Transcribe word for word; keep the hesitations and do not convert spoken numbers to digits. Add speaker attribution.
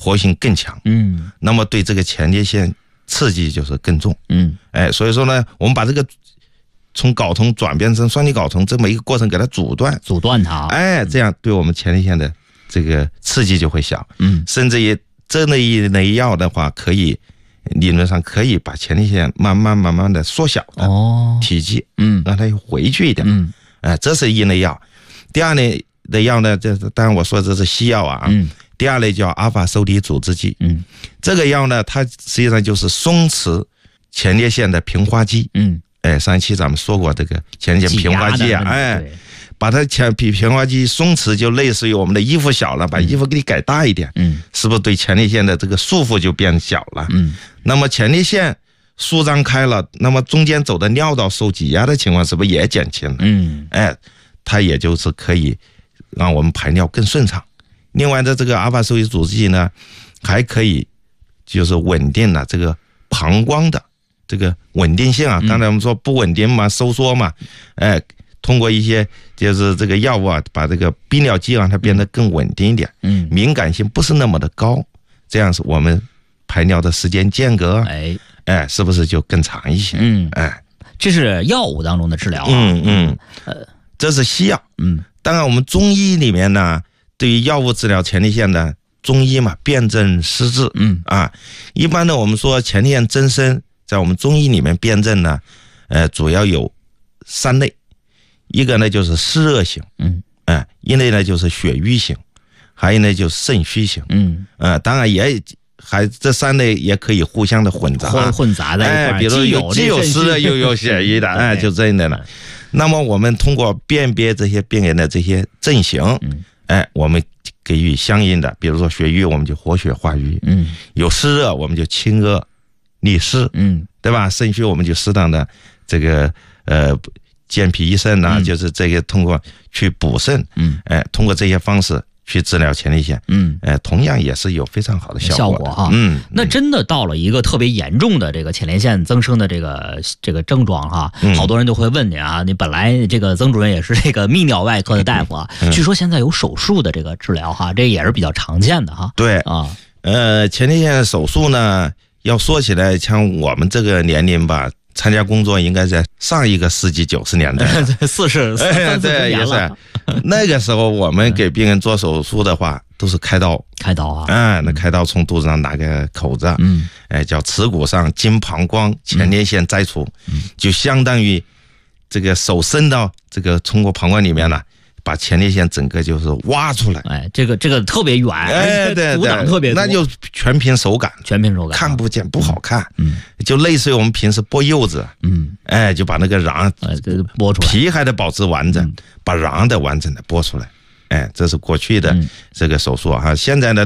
Speaker 1: 活性更强，
Speaker 2: 嗯，
Speaker 1: 那么对这个前列腺刺激就是更重，
Speaker 2: 嗯，
Speaker 1: 哎，所以说呢，我们把这个从睾酮转变成双歧睾酮这么一个过程给它阻断，
Speaker 2: 阻断它，
Speaker 1: 哎，这样对我们前列腺的这个刺激就会小，
Speaker 2: 嗯，
Speaker 1: 甚至于这类一类药的话，可以理论上可以把前列腺慢慢慢慢的缩小的
Speaker 2: 哦，
Speaker 1: 体积，
Speaker 2: 嗯，
Speaker 1: 让它回去一点，
Speaker 2: 嗯，
Speaker 1: 哎，这是一类药。第二类的药呢，这当然我说这是西药啊，
Speaker 2: 嗯，
Speaker 1: 第二类叫阿尔法受体阻滞剂，
Speaker 2: 嗯，
Speaker 1: 这个药呢，它实际上就是松弛前列腺的平滑肌，
Speaker 2: 嗯，
Speaker 1: 哎，上一期咱们说过这个前列腺平滑肌啊，哎，把它前平平滑肌松弛，就类似于我们的衣服小了，把衣服给你改大一点，
Speaker 2: 嗯，
Speaker 1: 是不是对前列腺的这个束缚就变小了？
Speaker 2: 嗯，
Speaker 1: 那么前列腺舒张开了，那么中间走的尿道受挤压的情况是不是也减轻了？
Speaker 2: 嗯，
Speaker 1: 哎，它也就是可以让我们排尿更顺畅。另外的这个阿尔法受体阻滞剂呢，还可以就是稳定了这个膀胱的这个稳定性啊。刚才我们说不稳定嘛，收缩嘛，哎，通过一些就是这个药物啊，把这个泌尿肌让它变得更稳定一点，
Speaker 2: 嗯，
Speaker 1: 敏感性不是那么的高，这样是我们排尿的时间间隔，
Speaker 2: 哎
Speaker 1: 哎，是不是就更长一些？
Speaker 2: 嗯，
Speaker 1: 哎，
Speaker 2: 这是药物当中的治疗啊，
Speaker 1: 嗯嗯，
Speaker 2: 呃，
Speaker 1: 这是西药，
Speaker 2: 嗯，
Speaker 1: 当然我们中医里面呢，对于药物治疗前列腺的中医嘛，辨证施治，
Speaker 2: 嗯
Speaker 1: 啊，一般呢我们说前列腺增生，在我们中医里面辨证呢，呃，主要有三类，一个呢就是湿热型，
Speaker 2: 嗯，
Speaker 1: 哎、呃，一类呢就是血瘀型，还有呢就是肾虚型，
Speaker 2: 嗯，
Speaker 1: 呃，当然也还这三类也可以互相的混杂，
Speaker 2: 混混杂在一块，
Speaker 1: 哎，比如有既有湿的又有血瘀的，哎，就这样的了。那么我们通过辨别这些病人的这些症型，
Speaker 2: 嗯，
Speaker 1: 哎，我们给予相应的，比如说血瘀，我们就活血化瘀，
Speaker 2: 嗯，
Speaker 1: 有湿热，我们就清热利湿，
Speaker 2: 嗯，
Speaker 1: 对吧？肾虚，我们就适当的这个呃健脾益肾呐、啊嗯，就是这个通过去补肾，
Speaker 2: 嗯，
Speaker 1: 哎，通过这些方式去治疗前列腺，
Speaker 2: 嗯，
Speaker 1: 哎，同样也是有非常好的效果
Speaker 2: 效果哈，
Speaker 1: 嗯，
Speaker 2: 那真的到了一个特别严重的这个前列腺增生的这个这个症状哈，
Speaker 1: 嗯、
Speaker 2: 好多人就会问你啊，你本来这个曾主任也是这个泌尿外科的大夫啊，
Speaker 1: 嗯、
Speaker 2: 据说现在有手术的这个治疗哈，这也是比较常见的哈。
Speaker 1: 对
Speaker 2: 啊，
Speaker 1: 呃，前列腺手术呢，要说起来，像我们这个年龄吧。参加工作应该在上一个世纪九十年代，
Speaker 2: 四十三四十年了。
Speaker 1: 那个时候我们给病人做手术的话，都是开刀，
Speaker 2: 开刀啊，
Speaker 1: 哎，那开刀从肚子上拿个口子，
Speaker 2: 嗯，
Speaker 1: 哎，叫耻骨上经膀胱前列腺摘除，
Speaker 2: 嗯，
Speaker 1: 就相当于这个手伸到这个通过膀胱里面了。把前列腺整个就是挖出来，
Speaker 2: 哎，这个这个特别远，
Speaker 1: 哎，对，
Speaker 2: 阻挡特别多，
Speaker 1: 那就全凭手感，
Speaker 2: 全凭手感，
Speaker 1: 看不见，不好看，
Speaker 2: 嗯，
Speaker 1: 就类似于我们平时剥柚子，
Speaker 2: 嗯，
Speaker 1: 哎，就把那个瓤，
Speaker 2: 哎，剥出来，
Speaker 1: 皮还得保持完整，
Speaker 2: 嗯、
Speaker 1: 把瓤得完整的剥出来，哎，这是过去的这个手术啊，现在呢。